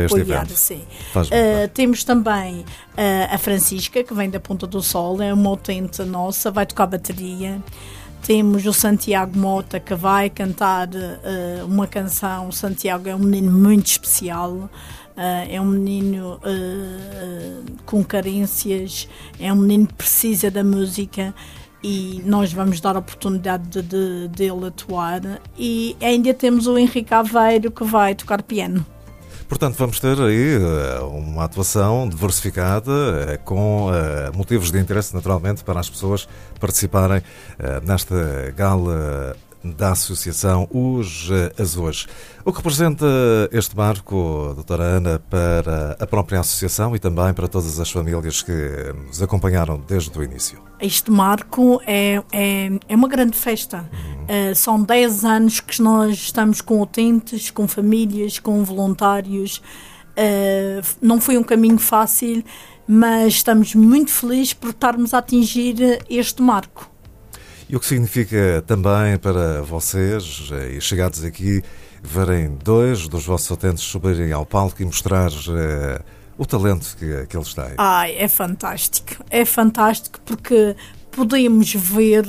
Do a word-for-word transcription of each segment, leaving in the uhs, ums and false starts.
este apoiar, evento. sim. Faz Uh, bem. temos também uh, a Francisca, que vem da Ponta do Sol, é uma utente nossa, vai tocar bateria. Temos o Santiago Mota, que vai cantar uh, uma canção. O Santiago é um menino muito especial, uh, é um menino uh, com carências, é um menino que precisa da música e nós vamos dar a oportunidade de, de, dele atuar. E ainda temos o Henrique Aveiro, que vai tocar piano. Portanto, vamos ter aí uh, uma atuação diversificada, uh, com uh, motivos de interesse, naturalmente, para as pessoas participarem uh, nesta gala da Associação Os Azores. O que representa este marco, doutora Ana, para a própria Associação e também para todas as famílias que nos acompanharam desde o início? Este marco é, é, é uma grande festa. Uhum. Uh, são dez anos que nós estamos com utentes, com famílias, com voluntários. Uh, não foi um caminho fácil, mas estamos muito felizes por estarmos a atingir este marco. E o que significa também para vocês, e chegados aqui, verem dois dos vossos utentes subirem ao palco e mostrar uh, o talento que, que eles têm? Ai, é fantástico. É fantástico porque podemos ver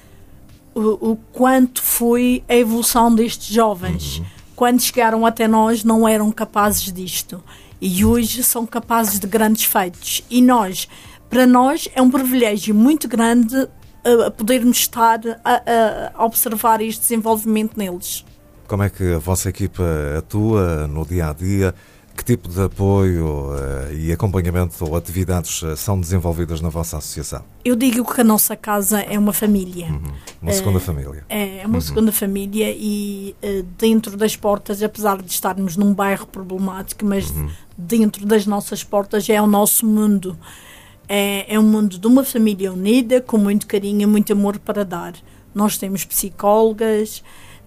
o, o quanto foi a evolução destes jovens. Uhum. Quando chegaram até nós não eram capazes disto. E hoje são capazes de grandes feitos. E nós, para nós, é um privilégio muito grande a podermos estar a, a observar este desenvolvimento neles. Como é que a vossa equipa atua no dia-a-dia? Que tipo de apoio uh, e acompanhamento ou atividades uh, são desenvolvidas na vossa associação? Eu digo que a nossa casa é uma família. Uhum. Uma segunda uh, família. É, é uma uhum. segunda família e uh, dentro das portas, apesar de estarmos num bairro problemático, mas uhum. dentro das nossas portas é o nosso mundo. É, é um mundo de uma família unida, com muito carinho e muito amor para dar. Nós temos psicólogas,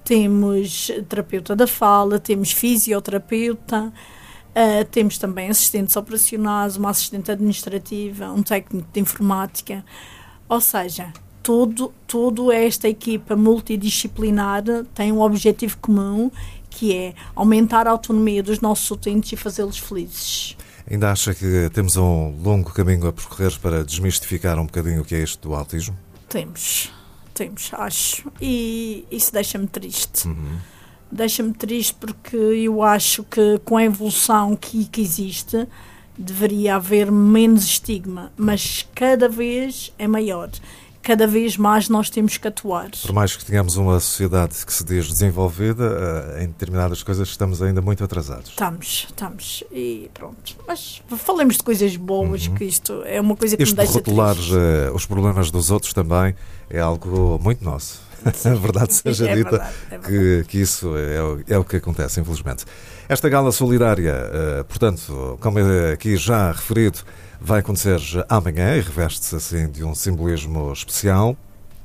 temos terapeuta da fala, temos fisioterapeuta, uh, temos também assistentes operacionais, uma assistente administrativa, um técnico de informática. Ou seja, todo, toda esta equipa multidisciplinar tem um objetivo comum, que é aumentar a autonomia dos nossos utentes e fazê-los felizes. Ainda acha que temos um longo caminho a percorrer para desmistificar um bocadinho o que é isto do autismo? Temos, temos, acho. E isso deixa-me triste. Uhum. Deixa-me triste porque eu acho que com a evolução que, que existe deveria haver menos estigma, mas cada vez é maior. Cada vez mais nós temos que atuar. Por mais que tenhamos uma sociedade que se diz desenvolvida, em determinadas coisas estamos ainda muito atrasados. Estamos, estamos. E pronto. Mas falemos de coisas boas, uhum. que isto é uma coisa que isto me deixa de rotular triste. Uh, os problemas dos outros também é algo muito nosso. A verdade seja é dita, verdade, é verdade. Que, que isso é o, é o que acontece, infelizmente. Esta gala solidária, uh, portanto, como é aqui já referido, vai acontecer amanhã e reveste-se assim de um simbolismo especial.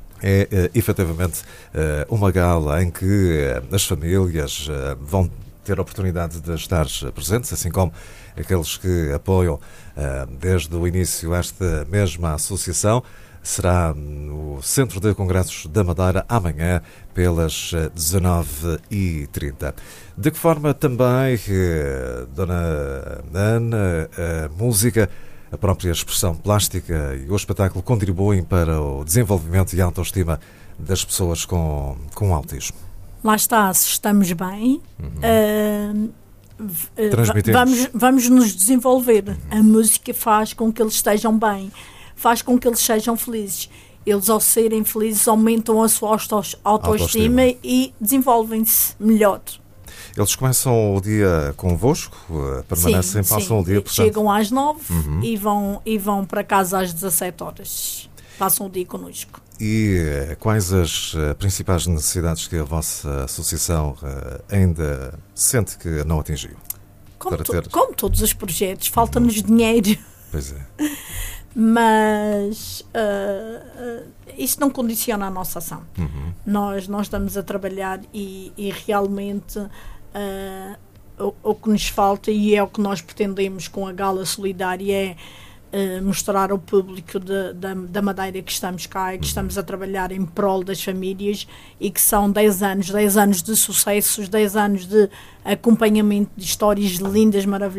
É uh, efetivamente uh, uma gala em que uh, as famílias uh, vão ter a oportunidade de estar presentes, assim como aqueles que apoiam uh, desde o início esta mesma associação. Será no Centro de Congressos da Madeira amanhã pelas dezanove e trinta. De que forma também, uh, Dona Ana, a música, a própria expressão plástica e o espetáculo contribuem para o desenvolvimento e a autoestima das pessoas com, com autismo? Lá está, se estamos bem, uhum. uh, uh, vamos, vamos nos desenvolver. Uhum. A música faz com que eles estejam bem, faz com que eles sejam felizes. Eles, ao serem felizes, aumentam a sua autoestima, autoestima. e desenvolvem-se melhor. Eles começam o dia convosco, permanecem, sim, passam sim. o dia, portanto... Chegam às nove uhum. e, vão, e vão para casa às dezassete horas. Passam o dia connosco. E quais as principais necessidades que a vossa associação ainda sente que não atingiu? Como, to, ter... como todos os projetos, falta-nos uhum. dinheiro. Pois é. Mas uh, uh, isso não condiciona a nossa ação. Uhum. Nós, nós estamos a trabalhar e, e realmente uh, o, o que nos falta, e é o que nós pretendemos com a Gala Solidária, é uh, mostrar ao público de, de, da Madeira que estamos cá e que uhum. estamos a trabalhar em prol das famílias e que são dez anos, dez anos de sucessos, dez anos de acompanhamento de histórias lindas, maravilhosas.